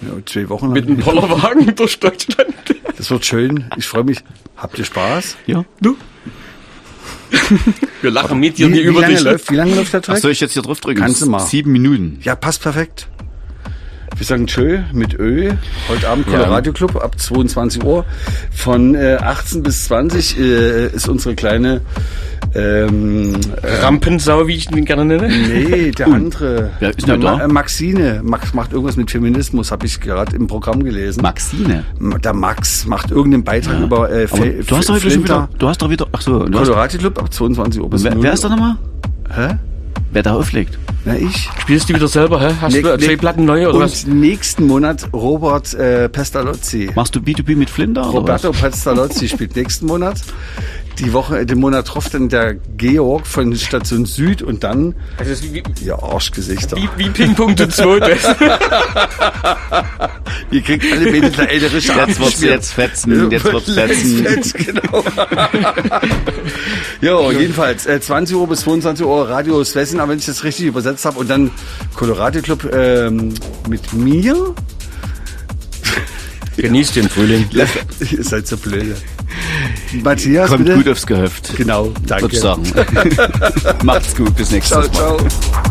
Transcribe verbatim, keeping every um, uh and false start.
Ja, zwei Wochen lang. Mit einem Bollerwagen durch Deutschland. Das wird schön. Ich freue mich. Habt ihr Spaß? Ja. Du? Wir lachen mit dir Wie, nie wie, über lange dich. läuft, wie lange läuft der Track? Ach, soll ich jetzt hier drauf drücken? Kannst du mal. Sieben Minuten. Ja, passt perfekt. Wir sagen tschö mit Ö. Heute Abend Color Ja. Radio Club ab zweiundzwanzig Uhr. Von äh, achtzehn bis zwanzig äh, ist unsere kleine ähm, Rampensau, wie ich ihn gerne nenne. nee, der andere. Wer ist der denn da? Ma- äh, Maxine. Max macht irgendwas mit Feminismus, habe ich gerade im Programm gelesen. Maxine. Der Max macht irgendeinen Beitrag über äh, Aber Fe- du hast doch heute schon Flinter. wieder, du hast doch wieder, ach so, du hast, Color Radio Club ab zweiundzwanzig Uhr bis wer, null wer ist da nochmal? Hä? Wer da auflegt? Na, ich. Spielst du wieder selber, hä? Hast Ne- du zwei ne- Platten neu oder Und was? nächsten Monat Robert äh, Pestalozzi. Machst du B zwei B mit Flinter? Roberto Pestalozzi spielt nächsten Monat. Die Woche, den Monat drauf dann der Georg von Station Süd und dann, Also das ist wie, ja, Arschgesichter. wie, wie Ping-Pong zu zweit. Ihr kriegt alle wenigstens eine ältere Schale. Jetzt wird's jetzt fetzen, jetzt wird's fetzen. Jetzt, genau. Jo, jedenfalls, äh, zwanzig Uhr bis zweiundzwanzig Uhr Radio Svesina, wenn ich das richtig übersetzt habe. Und dann Colorado Club ähm, mit mir. Genießt den Frühling. Ihr seid so blöde. Matthias, Kommt bitte. gut aufs Gehöft. Genau, danke. Würde ich sagen. Macht's gut, bis nächstes Ciao, Mal. ciao.